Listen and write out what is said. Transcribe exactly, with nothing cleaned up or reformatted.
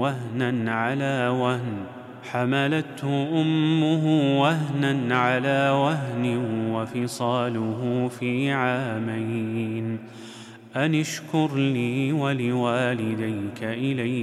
وهنا على وهن حملته أمه وهنا على وهن وفصاله في عامين أن اشكر لي ولوالديك إلي